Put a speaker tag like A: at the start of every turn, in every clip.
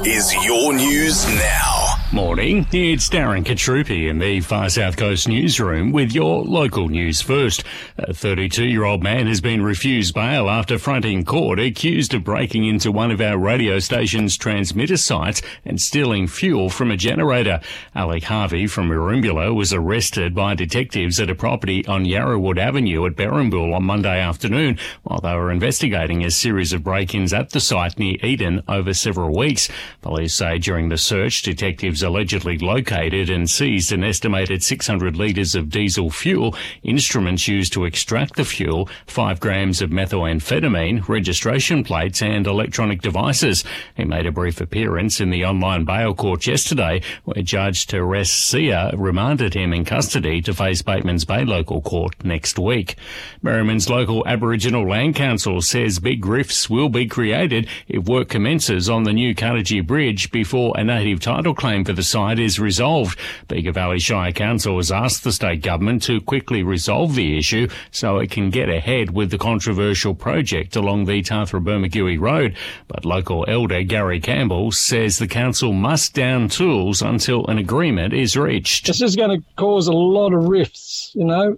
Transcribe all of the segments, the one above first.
A: is your news now.
B: Morning, it's Darren Katrupi in the Far South Coast newsroom with your local news first. A 32-year-old man has been refused bail after fronting court accused of breaking into one of our radio station's transmitter sites and stealing fuel from a generator. Alec Harvey from Merimbula was arrested by detectives at a property on Yarrawood Avenue at Berrimbool on Monday afternoon while they were investigating a series of break-ins at the site near Eden over several weeks. Police say during the search, detectives allegedly located and seized an estimated 600 litres of diesel fuel, instruments used to extract the fuel, 5 grams of methamphetamine, registration plates and electronic devices. He made a brief appearance in the online bail court yesterday where Judge Teres Sia remanded him in custody to face Bateman's Bay Local Court next week. Merriman's local Aboriginal Land Council says big rifts will be created if work commences on the new Cuttagee Bridge before a native title claim for the site is resolved. Bega Valley Shire Council has asked the state government to quickly resolve the issue so it can get ahead with the controversial project along the Tathra-Bermagui Road. But local elder Gary Campbell says the council must down tools until an agreement is reached.
C: This is going to cause a lot of rifts,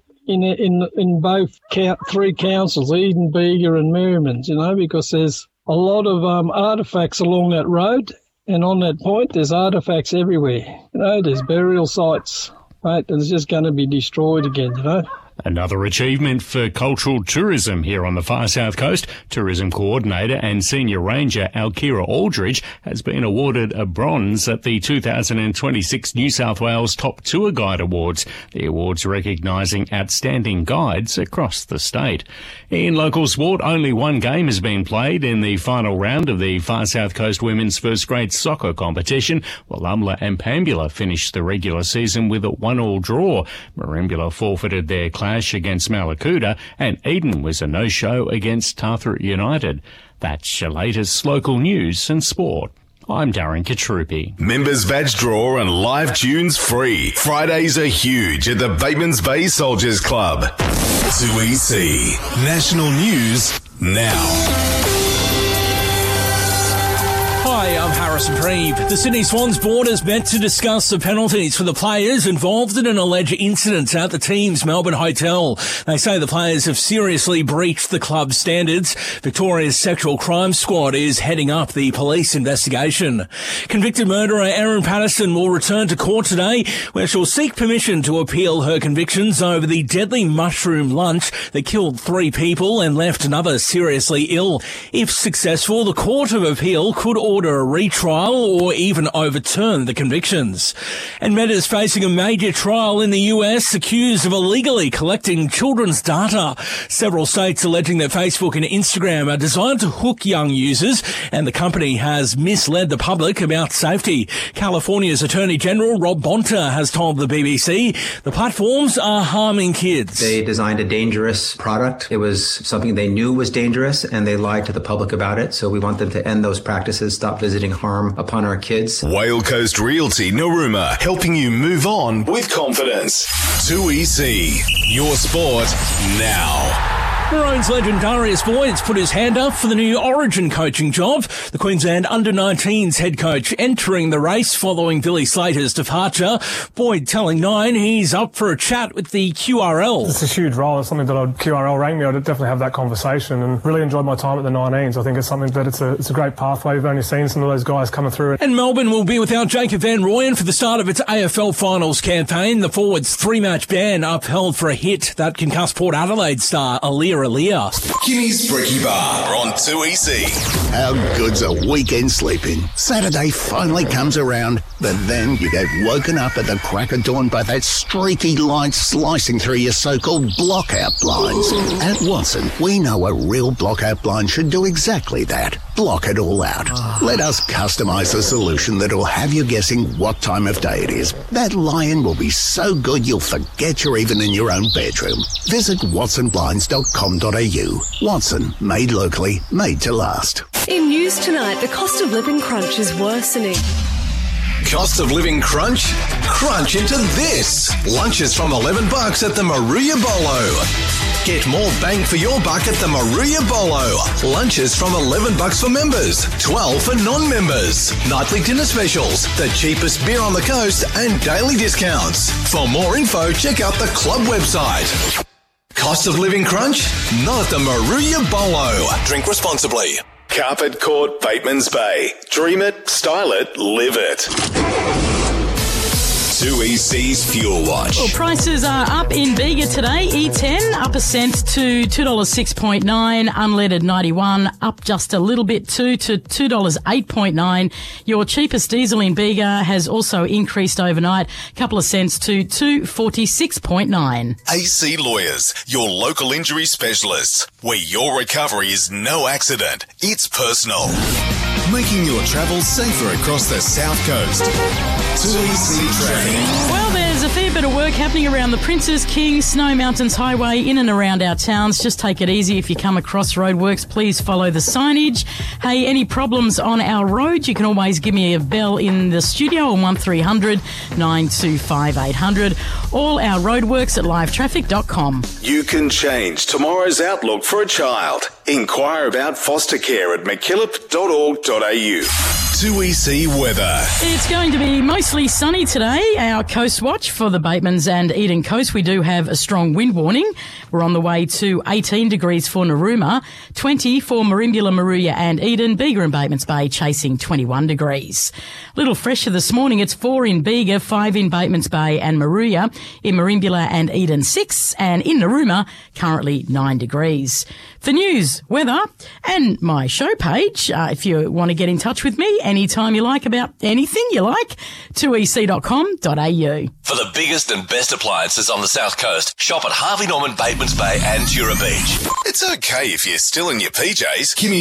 C: in both three councils, Eden, Bega and Merriman's, because there's a lot of artefacts along that road. And on that point, there's artefacts everywhere. There's burial sites, right? That's just going to be destroyed again,
B: Another achievement for cultural tourism here on the Far South Coast. Tourism Coordinator and Senior Ranger Alkira Aldridge has been awarded a bronze at the 2026 New South Wales Top Tour Guide Awards. The awards recognising outstanding guides across the state. In local sport, only one game has been played in the final round of the Far South Coast Women's First Grade Soccer competition. Wallumbla and Pambula finished the regular season with a 1-1 draw. Merimbula forfeited their clash against Malakuta, and Eden was a no-show against Tathra United. That's your latest local news and sport. I'm Darren Katrupi.
A: Members badge draw and live tunes free. Fridays are huge at the Bateman's Bay Soldiers Club. 2EC National News now.
D: Hi, I'm Harrison Preeb. The Sydney Swans board has met to discuss the penalties for the players involved in an alleged incident at the team's Melbourne hotel. They say the players have seriously breached the club's standards. Victoria's Sexual Crime Squad is heading up the police investigation. Convicted murderer Erin Patterson will return to court today, where she'll seek permission to appeal her convictions over the deadly mushroom lunch that killed 3 people and left another seriously ill. If successful, the Court of Appeal could order a retrial or even overturn the convictions. And Meta's facing a major trial in the US, accused of illegally collecting children's data. Several states alleging that Facebook and Instagram are designed to hook young users, and the company has misled the public about safety. California's Attorney General Rob Bonta has told the BBC the platforms are harming kids.
E: They designed a dangerous product. It was something they knew was dangerous, and they lied to the public about it. So we want them to end those practices, stop visiting harm upon our kids.
A: Whale Coast Realty Narooma, helping you move on with confidence. 2EC, your sport now.
D: Maroons legend Darius Boyd's put his hand up for the new Origin coaching job. The Queensland Under-19s head coach entering the race following Billy Slater's departure. Boyd telling Nine he's up for a chat with the QRL.
F: It's a huge role. It's something that QRL rang me. I'd definitely have that conversation and really enjoyed my time at the 19s. I think it's something that it's a great pathway. We've only seen some of those guys coming through.
D: And Melbourne will be without Jacob van Rooyen for the start of its AFL Finals campaign. The forward's 3-match ban upheld for a hit that concussed Port Adelaide star Aaliyah.
A: Kimmy's Bricky Bar on 2EC.
G: How good's a weekend sleeping? Saturday finally comes around, but then you get woken up at the crack of dawn by that streaky light slicing through your so-called blockout blinds. At Watson, we know a real blockout blind should do exactly that. Block it all out. Let us customise a solution that'll have you guessing what time of day it is. That lion will be so good you'll forget you're even in your own bedroom. Visit watsonblinds.com.au. Watson, made locally, made to last.
H: In news tonight, the cost of living crunch is worsening.
A: Cost of living crunch? Crunch into this. Lunches from $11 at the Maruya Bolo.
I: Get more bang for your buck at the Maruya Bolo. Lunches from $11 for members, $12 for non-members. Nightly dinner specials, the cheapest beer on the coast, and daily discounts. For more info, check out the club website. Cost of living crunch? Not at the Maruya Bolo. Drink responsibly.
A: Carpet Court, Batemans Bay. Dream it, style it, live it. 2EC's Fuel Watch.
J: Well, prices are up in Bega today. E10 up a cent to $2.06.9. Unleaded 91 up just a little bit too to $2.08.9. Your cheapest diesel in Bega has also increased overnight, a couple of cents to $2.46.9.
A: AC Lawyers, your local injury specialists, where your recovery is no accident, it's personal. Making your travel safer across the South Coast. 2EC Traffic.
J: Well, there's a fair bit of work happening around the Princes, King, Snow Mountains Highway, in and around our towns. Just take it easy. If you come across roadworks, please follow the signage. Hey, any problems on our road, you can always give me a bell in the studio on 1300 925 800. All our roadworks at livetraffic.com.
A: You can change tomorrow's outlook for a child. Inquire about foster care at mckillop.org.au. 2EC weather.
J: It's going to be mostly sunny today. Our coast watch for the Batemans and Eden Coast, we do have a strong wind warning. We're on the way to 18 degrees for Narooma, 20 for Merimbula, Maruya and Eden, Bega and Batemans Bay chasing 21 degrees. A little fresher this morning. It's 4 in Bega, 5 in Batemans Bay and Maruya, in Merimbula and Eden 6, and in Narooma currently 9 degrees. For news, weather and my show page, if you want to get in touch with me anytime you like about anything you like, 2ec.com.au.
I: For the biggest and best appliances on the South Coast, shop at Harvey Norman, Batemans Bay and Tura Beach.
A: It's okay if you're still in your PJs.